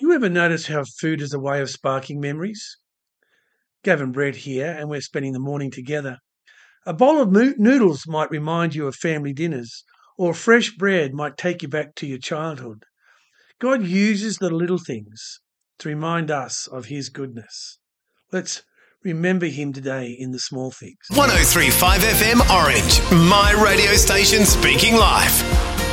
you ever notice how food is a way of sparking memories? Gavin Brett here, and we're spending the morning together. A bowl of noodles might remind you of family dinners, or fresh bread might take you back to your childhood. God uses the little things to remind us of his goodness. Let's remember him today in the small things. 103.5 FM Orange, my radio station speaking life.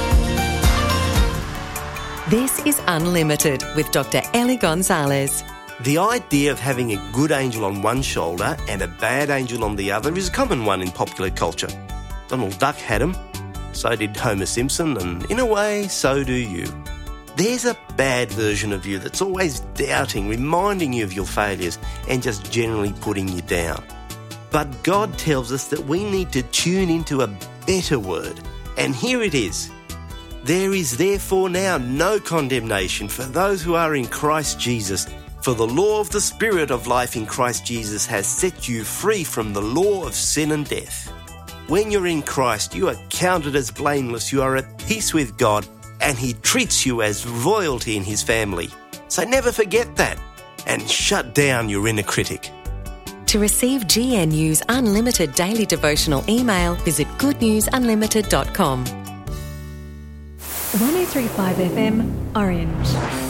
This is Unlimited with Dr. Ellie Gonzalez. The idea of having a good angel on one shoulder and a bad angel on the other is a common one in popular culture. Donald Duck had them, so did Homer Simpson, and in a way, so do you. There's a bad version of you that's always doubting, reminding you of your failures, and just generally putting you down. But God tells us that we need to tune into a better word, and here it is. There is therefore now no condemnation for those who are in Christ Jesus, for the law of the Spirit of life in Christ Jesus has set you free from the law of sin and death. When you're in Christ, you are counted as blameless, you are at peace with God, and he treats you as royalty in his family. So never forget that, and shut down your inner critic. To receive GNU's Unlimited Daily Devotional email, visit goodnewsunlimited.com. 103.5 FM Orange.